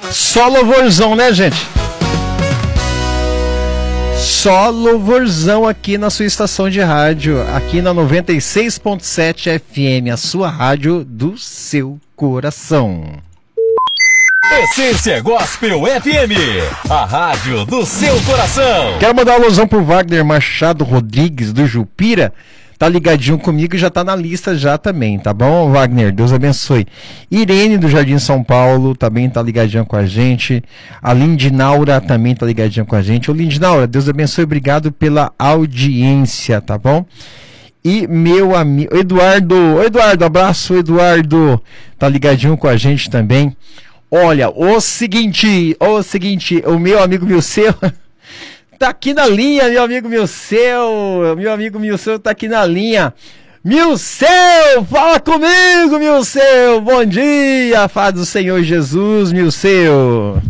Só louvorzão, né, gente? Só louvorzão aqui na sua estação de rádio, aqui na 96.7 FM, a sua rádio do seu coração. Essência Gospel FM, a rádio do seu coração. Quero mandar uma alusão pro Wagner Machado Rodrigues, do Jupira. Tá ligadinho comigo e já tá na lista já também, tá bom, Wagner? Deus abençoe. Irene, do Jardim São Paulo, também tá ligadinha com a gente. A Lindinaura também tá ligadinha com a gente. Ô, Lindinaura, Deus abençoe, obrigado pela audiência, tá bom? E meu amigo, Eduardo, abraço, Eduardo, tá ligadinho com a gente também. Olha, o seguinte, o meu amigo Milceu tá aqui na linha, meu amigo Milceu tá aqui na linha. Milceu, fala comigo, Milceu, bom dia, Faz do Senhor Jesus, Milceu.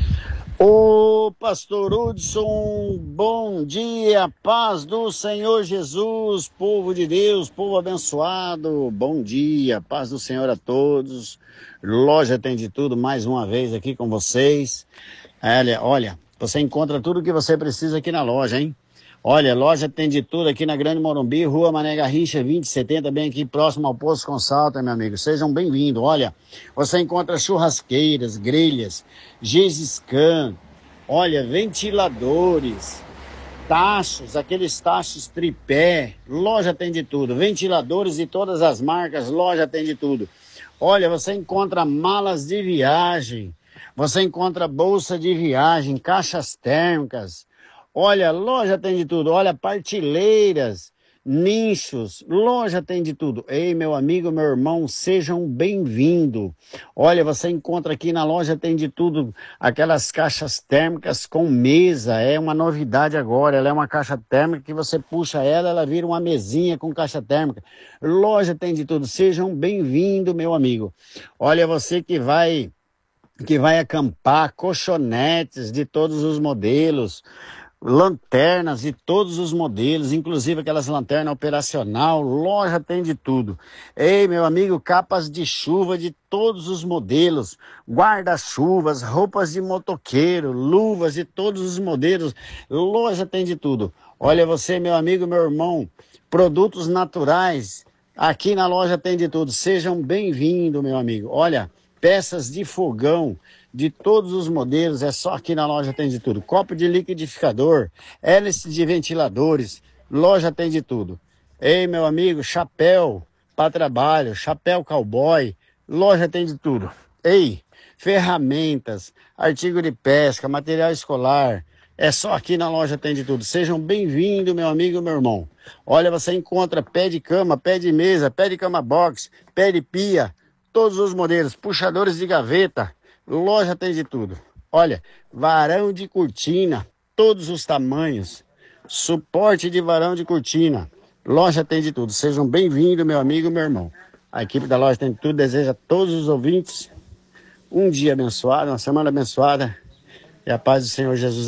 Ô pastor Hudson, bom dia, paz do Senhor Jesus, povo de Deus, povo abençoado, bom dia, paz do Senhor a todos. Loja Tem de Tudo, mais uma vez aqui com vocês. Olha, você encontra tudo o que você precisa aqui na loja, hein? Olha, Loja Tem de Tudo aqui na Grande Morumbi, Rua Mané Garrincha 2070, bem aqui próximo ao Posto Consalta, meu amigo. Sejam bem-vindos. Olha, você encontra churrasqueiras, grelhas, Gesiscan, olha, ventiladores, tachos, aqueles tachos tripé. Loja Tem de Tudo. Ventiladores de todas as marcas, Loja Tem de Tudo. Olha, você encontra malas de viagem, você encontra bolsa de viagem, caixas térmicas. Olha, Loja Tem de Tudo. Olha, partilheiras, nichos, Loja Tem de Tudo. Ei, meu amigo, meu irmão, sejam bem-vindos. Olha, você encontra aqui na Loja Tem de Tudo aquelas caixas térmicas com mesa. É uma novidade agora. Ela é uma caixa térmica que você puxa ela, ela vira uma mesinha com caixa térmica. Loja Tem de Tudo. Sejam bem-vindos, meu amigo. Olha, você que vai acampar, colchonetes de todos os modelos, lanternas de todos os modelos, inclusive aquelas lanternas operacional, Loja Tem de Tudo. Ei, meu amigo, capas de chuva de todos os modelos, guarda-chuvas, roupas de motoqueiro, luvas de todos os modelos, Loja Tem de Tudo. Olha você, meu amigo, meu irmão, produtos naturais, aqui na Loja Tem de Tudo. Sejam bem-vindos, meu amigo. Olha, peças de fogão, de todos os modelos, é só aqui na Loja Tem de Tudo. Copo de liquidificador, hélice de ventiladores, Loja Tem de Tudo. Ei, meu amigo, chapéu para trabalho, chapéu cowboy, Loja Tem de Tudo. Ei, ferramentas, artigo de pesca, material escolar, é só aqui na Loja Tem de Tudo. Sejam bem-vindos, meu amigo, meu irmão. Olha, você encontra pé de cama, pé de mesa, pé de cama box, pé de pia, todos os modelos, puxadores de gaveta, Loja Tem de Tudo. Olha, varão de cortina, todos os tamanhos, suporte de varão de cortina, Loja Tem de Tudo. Sejam bem-vindos, meu amigo, meu irmão. A equipe da Loja Tem de Tudo deseja a todos os ouvintes um dia abençoado, uma semana abençoada e a paz do Senhor Jesus